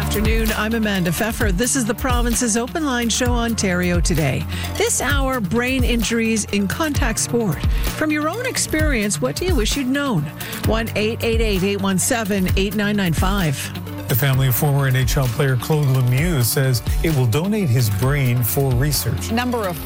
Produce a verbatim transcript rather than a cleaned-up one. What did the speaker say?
afternoon. I'm Amanda Pfeffer. This is the Province's Open Line Show, Ontario Today. This hour, brain injuries in contact sport. From your own experience, what do you wish you'd known? one eight eight eight, eight one seven, eight nine nine five. The family of former N H L player Claude Lemieux says it will donate his brain for research. Number of